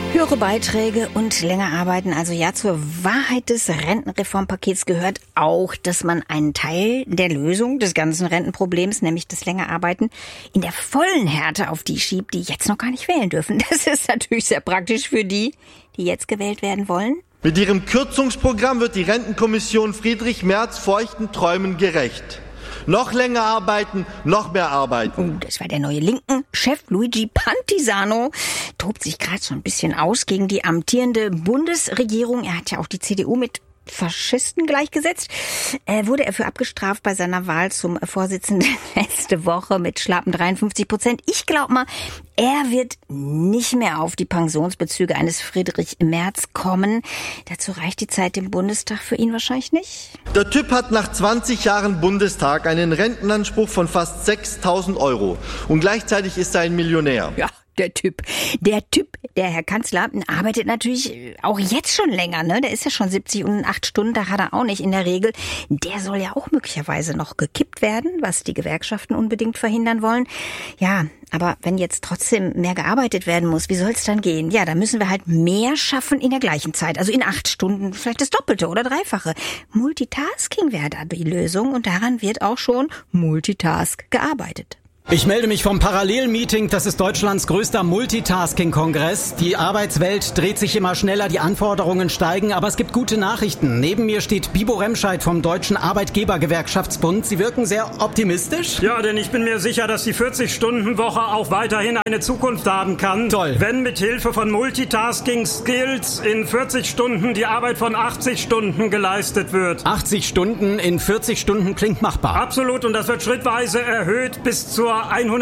Höhere Beiträge und länger arbeiten. Also ja, zur Wahrheit des Rentenreformpakets gehört auch, dass man einen Teil der Lösung des ganzen Rentenproblems, nämlich das länger Arbeiten, in der vollen Härte auf die schiebt, die jetzt noch gar nicht wählen dürfen. Das ist natürlich sehr praktisch für die jetzt gewählt werden wollen. Mit ihrem Kürzungsprogramm wird die Rentenkommission Friedrich Merz feuchten Träumen gerecht. Noch länger arbeiten, noch mehr arbeiten. Oh, das war der neue Linken-Chef Luigi Pantisano. Tobt sich gerade so ein bisschen aus gegen die amtierende Bundesregierung. Er hat ja auch die CDU mit Faschisten gleichgesetzt. Wurde er für abgestraft bei seiner Wahl zum Vorsitzenden letzte Woche mit schlappen 53%. Ich glaube mal, er wird nicht mehr auf die Pensionsbezüge eines Friedrich Merz kommen. Dazu reicht die Zeit im Bundestag für ihn wahrscheinlich nicht. Der Typ hat nach 20 Jahren Bundestag einen Rentenanspruch von fast 6.000 € und gleichzeitig ist er ein Millionär. Ja. Der Typ, der Herr Kanzler, arbeitet natürlich auch jetzt schon länger, ne? Der ist ja schon 70 und 8 Stunden, da hat er auch nicht in der Regel. Der soll ja auch möglicherweise noch gekippt werden, was die Gewerkschaften unbedingt verhindern wollen. Ja, aber wenn jetzt trotzdem mehr gearbeitet werden muss, wie soll es dann gehen? Ja, da müssen wir halt mehr schaffen in der gleichen Zeit. Also in 8 Stunden vielleicht das Doppelte oder Dreifache. Multitasking wäre da die Lösung und daran wird auch schon Multitask gearbeitet. Ich melde mich vom Parallelmeeting. Das ist Deutschlands größter Multitasking-Kongress. Die Arbeitswelt dreht sich immer schneller, die Anforderungen steigen, aber es gibt gute Nachrichten. Neben mir steht Bibo Remscheid vom Deutschen Arbeitgebergewerkschaftsbund. Sie wirken sehr optimistisch. Ja, denn ich bin mir sicher, dass die 40-Stunden-Woche auch weiterhin eine Zukunft haben kann. Toll. Wenn mit Hilfe von Multitasking-Skills in 40 Stunden die Arbeit von 80 Stunden geleistet wird. 80 Stunden in 40 Stunden klingt machbar. Absolut, und das wird schrittweise erhöht bis zur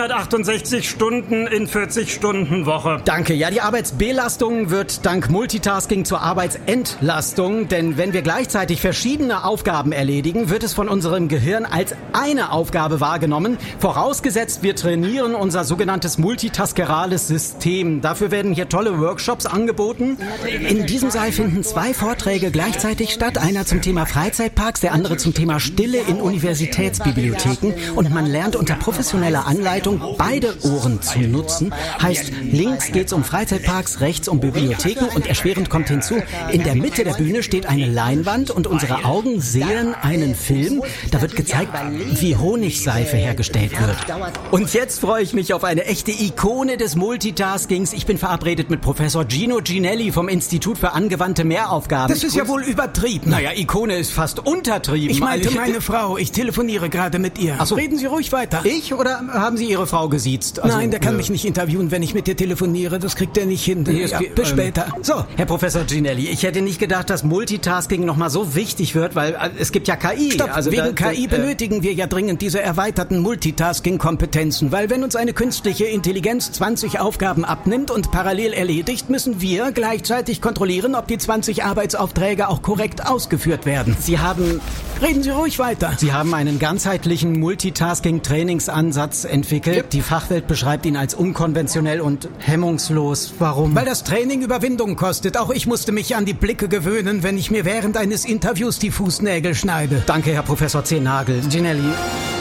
168 Stunden in 40-Stunden-Woche. Danke. Ja, die Arbeitsbelastung wird dank Multitasking zur Arbeitsentlastung. Denn wenn wir gleichzeitig verschiedene Aufgaben erledigen, wird es von unserem Gehirn als eine Aufgabe wahrgenommen. Vorausgesetzt, wir trainieren unser sogenanntes multitaskerales System. Dafür werden hier tolle Workshops angeboten. In diesem Saal finden 2 Vorträge gleichzeitig statt. Einer zum Thema Freizeitparks, der andere zum Thema Stille in Universitätsbibliotheken. Und man lernt unter professioneller Anleitung, beide Ohren zu nutzen. Heißt, links geht's um Freizeitparks, rechts um Bibliotheken und erschwerend kommt hinzu, in der Mitte der Bühne steht eine Leinwand und unsere Augen sehen einen Film. Da wird gezeigt, wie Honigseife hergestellt wird. Und jetzt freue ich mich auf eine echte Ikone des Multitaskings. Ich bin verabredet mit Professor Gino Ginelli vom Institut für angewandte Mehraufgaben. Das ist ja wohl übertrieben. Naja, Ikone ist fast untertrieben. Ich meinte meine Frau. Ich telefoniere gerade mit ihr. Ach so. Reden Sie ruhig weiter. Ich oder haben Sie Ihre Frau gesiezt? Also, nein, der kann mich nicht interviewen, wenn ich mit dir telefoniere. Das kriegt er nicht hin. Ja, bis später. So, Herr Professor Ginelli, ich hätte nicht gedacht, dass Multitasking nochmal so wichtig wird, weil es gibt ja KI. Stopp, wegen KI benötigen wir ja dringend diese erweiterten Multitasking-Kompetenzen, weil wenn uns eine künstliche Intelligenz 20 Aufgaben abnimmt und parallel erledigt, müssen wir gleichzeitig kontrollieren, ob die 20 Arbeitsaufträge auch korrekt ausgeführt werden. Reden Sie ruhig weiter. Sie haben einen ganzheitlichen Multitasking-Trainingsansatz entwickelt. Yep. Die Fachwelt beschreibt ihn als unkonventionell und hemmungslos. Warum? Weil das Training Überwindung kostet. Auch ich musste mich an die Blicke gewöhnen, wenn ich mir während eines Interviews die Fußnägel schneide. Danke, Herr Professor Zehnagel. Ginelli.